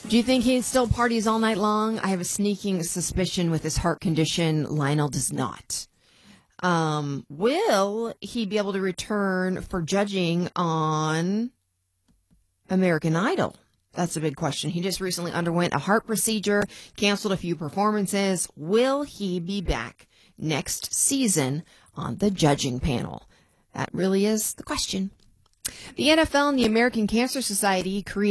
Do you think he still parties all night long? I have a sneaking suspicion with his heart condition, Lionel does not. Will he be able to return for judging on American Idol? That's a big question. He just recently underwent a heart procedure, canceled a few performances. Will he be back next season on the judging panel? That really is the question. The NFL and the American Cancer Society created